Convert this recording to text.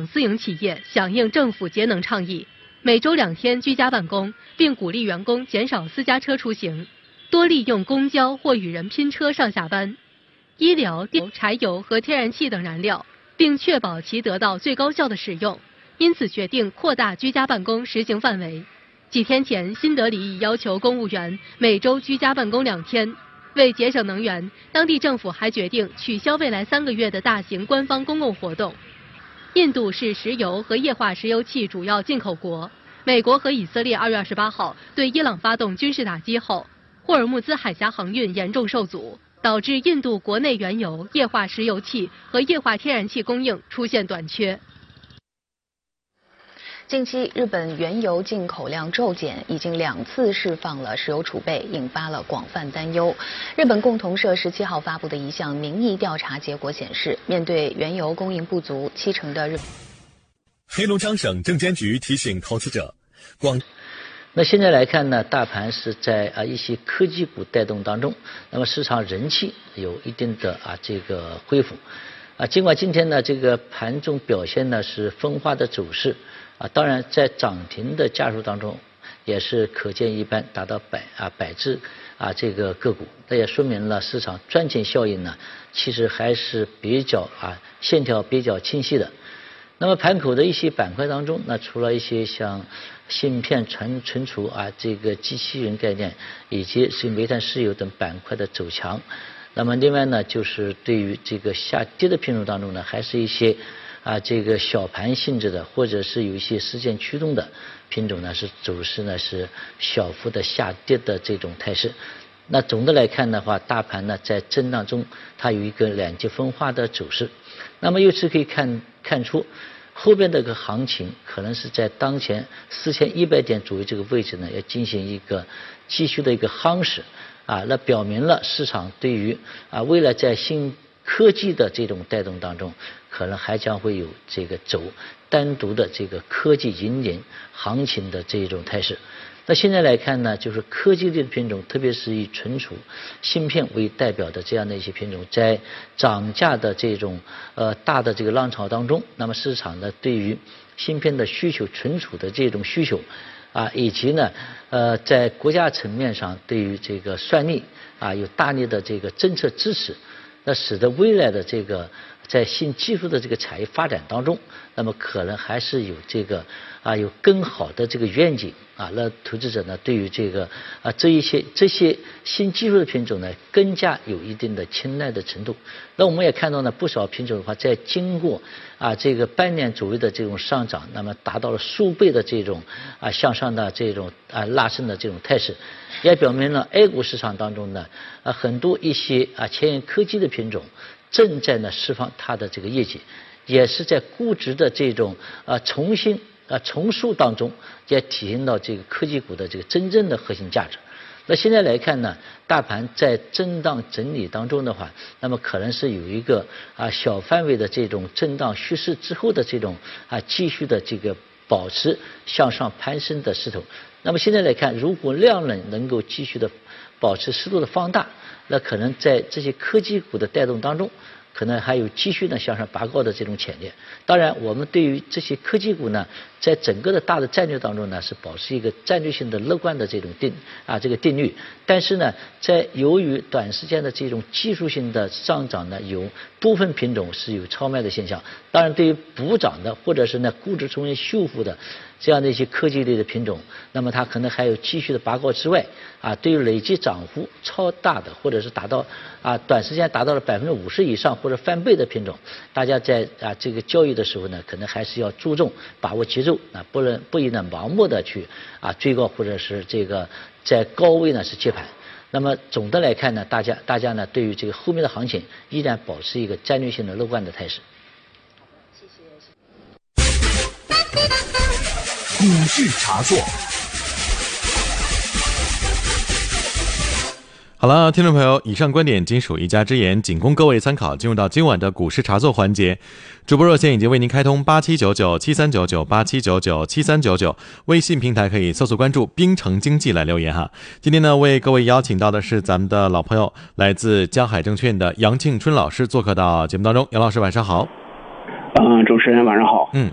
等私营企业响应政府节能倡议，每周2天居家办公，并鼓励员工减少私家车出行，多利用公交或与人拼车上下班。医疗、电、柴油和天然气等燃料，并确保其得到最高效的使用，因此决定扩大居家办公实行范围。几天前，新德里已要求公务员每周居家办公2天。为节省能源，当地政府还决定取消未来3个月的大型官方公共活动。印度是石油和液化石油气主要进口国。美国和以色列2月28号对伊朗发动军事打击后，霍尔木兹海峡航运严重受阻，导致印度国内原油、液化石油气和液化天然气供应出现短缺。 近期，日本原油进口量骤减，已经2次释放了石油储备，引发了广泛担忧。日本共同社17号发布的一项民意调查结果显示，面对原油供应不足，70%的日本。 黑龙江省证监局提醒投资者， 那现在来看呢，大盘是在一些科技股带动当中，那么市场人气有一定的这个恢复。尽管今天呢这个盘中表现呢是分化的走势。当然，在涨停的家数当中，也是可见一斑，达到百只这个个股，这也说明了市场赚钱效应呢，其实还是比较线条比较清晰的。那么盘口的一些板块当中，那除了一些像芯片、存储这个机器人概念，以及是煤炭、石油等板块的走强。那么另外呢，就是对于这个下跌的品种当中呢，还是一些这个小盘性质的，或者是有一些事件驱动的品种呢，是走势呢是小幅的下跌的这种态势。那总的来看的话，大盘呢在震荡中，它有一个两极分化的走势。那么由此可以看出，后边的一个行情可能是在当前4100点左右这个位置呢，要进行一个继续的一个夯实那表明了市场对于未来在新科技的这种带动当中，可能还将会有这个走单独的这个科技引领行情的这种态势。那现在来看呢，就是科技类的品种，特别是以存储、芯片为代表的这样的一些品种，在涨价的这种大的这个浪潮当中，那么市场呢对于芯片的需求、存储的这种需求以及呢在国家层面上对于这个算力有大力的这个政策支持。那使得未来的这个在新技术的这个产业发展当中，那么可能还是有这个有更好的这个愿景那投资者呢对于这个这些新技术的品种呢更加有一定的青睐的程度。那我们也看到呢不少品种的话，在经过这个半年左右的这种上涨，那么达到了数倍的这种向上的这种拉升的这种态势，也表明了 A 股市场当中呢很多一些前沿科技的品种正在呢释放它的这个业绩，也是在估值的这种重新重塑当中，也体现到这个科技股的这个真正的核心价值。那现在来看呢，大盘在震荡整理当中的话，那么可能是有一个小范围的这种震荡蓄势之后的这种继续的这个保持向上攀升的势头。那么现在来看，如果量能够继续的保持适度的放大，那可能在这些科技股的带动当中，可能还有继续呢向上拔高的这种潜力。当然，我们对于这些科技股呢，在整个的大的战略当中呢，是保持一个战略性的乐观的这种这个定律。但是呢，在由于短时间的这种技术性的上涨呢，有部分品种是有超卖的现象。当然，对于补涨的或者是呢估值重新修复的这样的一些科技类的品种，那么它可能还有继续的拔高之外，对于累计涨幅超大的或者是达到短时间达到了50%以上或者翻倍的品种，大家在这个交易的时候呢，可能还是要注重把握节奏，不宜呢盲目的去追高或者是这个在高位呢是接盘。那么总的来看呢，大家呢对于这个后面的行情依然保持一个战略性的乐观的态势。 谢谢。 股市茶座。 好了，听众朋友，以上观点仅属一家之言，仅供各位参考。进入到今晚的股市茶座环节，主播热线已经为您开通8799739987997399，微信平台可以搜索关注冰城经济来留言哈。今天呢，为各位邀请到的是咱们的老朋友，来自江海证券的杨庆春老师做客到节目当中。杨老师晚上好。 主持人晚上好。